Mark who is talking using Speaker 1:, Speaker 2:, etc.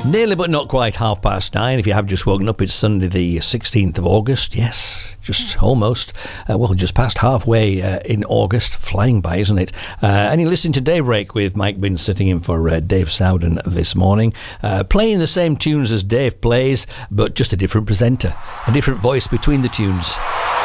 Speaker 1: Nearly but not quite 9:30. If you have just woken up, it's Sunday the 16th of August. Yes, just almost. Just past halfway in August. Flying by, isn't it? And you're listening to Daybreak with Mike Binns sitting in for Dave Sowden this morning. Playing the same tunes as Dave plays, but just a different presenter. A different voice between the tunes.